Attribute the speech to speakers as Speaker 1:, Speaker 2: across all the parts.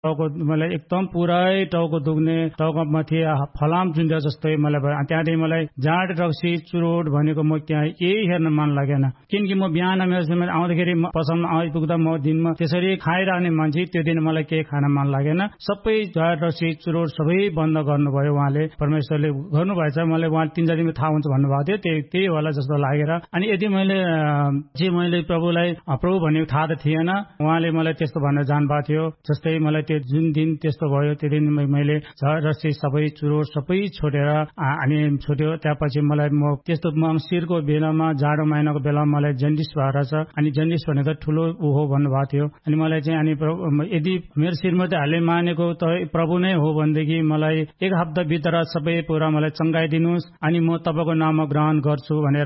Speaker 1: टाउको मलाई एकदम पुरै टाउको दुख्ने, टाउको माथि फलाम चुन्ड्या जस्तै मलाई भयो। त्यहाँदेखि मलाई जाँड रक्सी चुरोट भनेको म त्यहाँ यही हेर्न मन लागेन। किनकि म बिहान मेरो आउँदाखेरि पसलमा आइपुग्दा म दिनमा त्यसरी खाइरहने मान्छे, त्यो दिन मलाई केही खान मन लागेन। सबै जाँड रक्सी चुरोट सबै बन्द गर्नुभयो उहाँले, परमेश्वरले गर्नुभएछ। मलाई उहाँ 3-4 दिनमा थाहा हुन्छ भन्नुभएको थियो, त्यही होला जस्तो लागेर। अनि यदि मैले प्रभुलाई प्रभु भनेको थाहा त थिएन, उहाँले मलाई त्यस्तो भनेर जान्नुभएको थियो। जस्तै मलाई त्यो जुन दिन त्यस्तो भयो, त्यो दिन मैले जाँड रक्सी सबै चुरोट सबै छोडेर अनि छोड्यो। त्यसपछि मलाई त्यस्तो शिरको बेलामा जाडो महिनाको बेलामा मलाई जन्डिस भएर छ। अनि जन्डिस भनेको ठुलो हो भन्नुभएको थियो। अनि मलाई चाहिँ अनि यदि मेरो शिरमा त हालै मानेको त प्रभु नै हो भनेदेखि मलाई 1 हप्ता भित्र सबै पुरा मलाई चङ्गाइदिनुहोस् अनि म तपाईँको नाममा ग्रहण गर्छु भनेर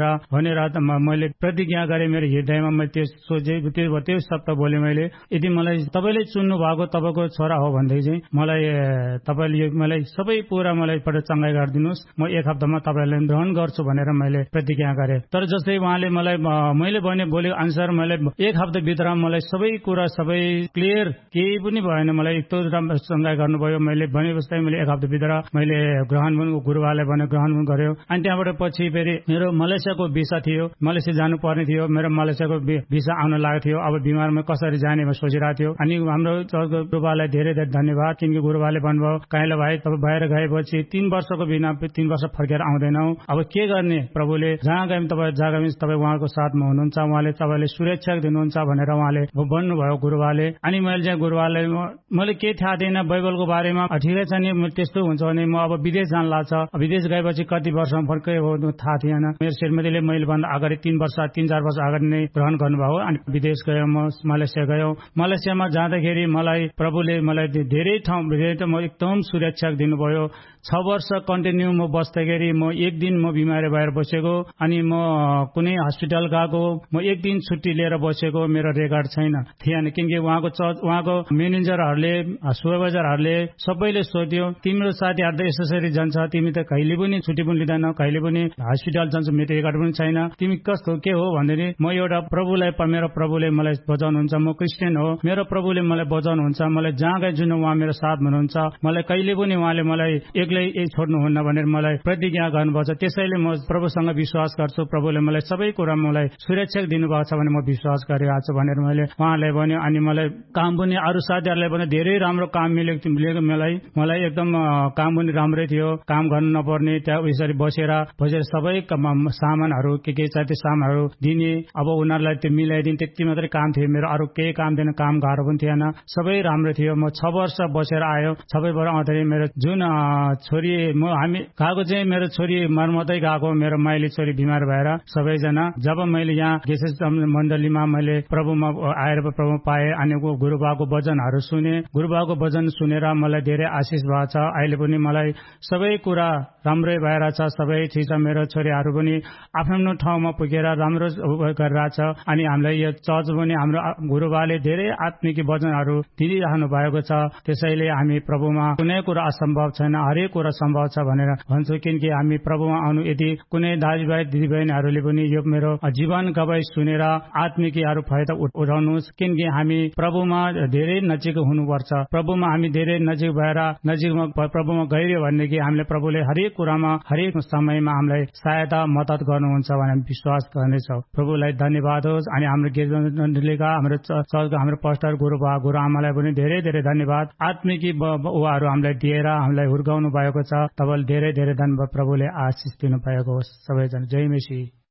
Speaker 1: मैले प्रतिज्ञा गरेँ। मेरो हृदयमा मैले त्यो सोचे, त्यो शब्द बोले मैले, यदि मलाई तपाईँले चुन्नु भएको तपाईँको छोरा हो भनेदेखि चाहिँ मलाई तपाईँले मलाई सबै पुरा मलाई चङ्गाइ गरिदिनुहोस्, म 1 हप्तामा तपाईँलाई ग्रहण गर्छु भनेर मैले प्रतिज्ञा गरेँ। तर जस्तै उहाँले मैले बोलेको अनुसार मैले 1 हप्ता भित्र मलाई सबै कुरा सबै क्लियर, केही पनि भएन। मलाई यस्तो राम्रो चङ्गाइ गर्नुभयो। मैले भने जस्तै मैले 1 हप्ता भित्र मैले ग्रहण पनि गुरुबाले भने ग्रहण पनि गर्यो। अनि त्यहाँबाट पछि फेरि मेरो मलेसियाको भिसा थियो, मलेसिया जानु पर्ने थियो। मेरो मलेसियाको भिसा आउन लागेको थियो। अब बिमारमा कसरी जाने सोचिरहेको थियो। अनि हाम्रो चर्चको गुरुबालाई धेरै धेरै धन्यवाद, किनकि गुरुबाले भन्नुभयो काइला भाइ तपाईँ बाहिर गएपछि 3 वर्षको बिना 3 वर्ष फर्केर आउँदैनौ, अब के गर्ने, प्रभुले जहाँ गए तपाईँ उहाँको साथमा हुनुहुन्छ, उहाँले तपाईँले सुरक्षा दिनुहुन्छ भनेर उहाँले भन्नुभयो गुरुबाले। अनि मैले चाहिँ गुरुबाले मैले केही थाहा थिएन बाइबलको बारेमा। ठिकै छ नि, त्यस्तो हुन्छ भने म अब विदेश जान लाग्छ, विदेश गएपछि कति वर्षमा फर्कै हो थाहा थिएन। मेरो श्रीमतीले मैले भन्दा अगाडि 3-4 वर्ष अगाडि नै ग्रहण गर्नुभयो। अनि विदेश गयो, म मलेसिया गयो। मलेसियामा जाँदाखेरि मलाई प्रभुले मलाई धेरै ठाउँ म एकदम सुरक्षा दिनुभयो। 6 वर्ष कन्टिन्यू म बस्दाखेरि म 1 दिन म बिमारी भएर बसेको, अनि म कुनै हस्पिटल गएको, म 1 दिन छुट्टी लिएर बसेको मेरो रेकर्ड थिएन। किनकि उहाँको म्यानेजरहरूले सुपरभाइजरहरूले सबैले सोध्यो तिम्रो साथीहरू त यसरी जान्छ, तिमी त कहिले पनि छुट्टी पनि लिँदैन, कहिले पनि हस्पिटल जान्छ, मेरो रेकर्ड पनि छैन, तिमी कस्तो के हो भन्दाखेरि म एउटा मेरो प्रभुले मलाई बचाउनुहुन्छ, म क्रिस्चियन हो, मेरो प्रभुले मलाई बचाउनुहुन्छ, मलाई जहाँ गए जुन उहाँ मेरो साथ हुनुहुन्छ, मलाई कहिले पनि उहाँले मलाई एक्लै छोड्नुहुन्न भनेर मलाई प्रतिज्ञा गर्नुभएको छ। त्यसैले म प्रभुसँग विश्वास गर्छु, प्रभुले मलाई सबै कुरा मलाई सुरक्षा दिनुभएको छ भने म विश्वास गरिरहेको छु भनेर मैले उहाँलाई भन्यो। अनि मलाई काम पनि अरू साथीहरूलाई पनि धेरै राम्रो काम मिलेको मलाई एकदम काम पनि राम्रै थियो, काम गर्नु नपर्ने, त्यहाँ यसरी बसेर सबै सामानहरू के छ त्यो सामानहरू दिने, अब उनीहरूलाई त्यो मिलाइदिने, त्यति मात्रै काम थियो मेरो, अरू केही काम थिएन, काम गाह्रो पनि थिएन, सबै राम्रो थियो। म 6 वर्ष बसेर आयो। सबैबाट आउँदाखेरि मेरो जुन छोरी हामी गएको चाहिँ मेरो छोरी मर्मतै गएको, मेरो माइली छोरी बिमार भएर सबैजना। जब मैले यहाँ गेसेस मण्डलीमा मैले प्रभुमा आएर प्रभु पाएँ अनि गुरुबाको वचनहरू सुने, गुरुबाको वचन सुनेर मलाई धेरै आशिष भएको छ। अहिले पनि मलाई सबै कुरा राम्रै भएर छ, सबै चिज मेरो छोरीहरू पनि आफ्नो ठाउँमा पुगेर राम्रो गरिरहेछ। अनि हामीलाई यो चर्च पनि हाम्रो गुरुबाले धेरै आत्मिक वचनहरू दिइरहनु भएको छ। त्यसैले हामी प्रभुमा कुनै कुरा असम्भव छैन, हरेक कुरा सम्भव छ भनेर भन्छु। किनकि हामी प्रभुमा आउनु, यदि कुनै दाजुभाइ दिदीबहिनीहरूले पनि यो मेरो जीवन गवाई सुनेर आत्मिकहरू फाइदा उठाउनुहोस्। किनकि हामी प्रभुमा धेरै नजिक हुनुपर्छ। प्रभुमा हामी धेरै नजिक भएर नजिकमा प्रभुमा गइरह्यो भनेदेखि हामीले प्रभुले हरेक कुरामा हरेक समयमा हामीलाई सहायता मद्दत गर्नुहुन्छ भने हामी विश्वास गर्नेछौँ। प्रभुलाई धन्यवाद होस्। अनि हाम्रो गिर्जामण्डलीका हाम्रो चर्चका हाम्रो पास्टर गुरुआमालाई पनि धेरै धेरै धन्यवाद। आत्मिक उहाँहरू हामीलाई दिएर हामीलाई हुर्काउनु भएको छ। तपाईँले धेरै धेरै धन्यवाद। प्रभुले आशिष दिनु भएको होस्। सबैजना जय मसीह।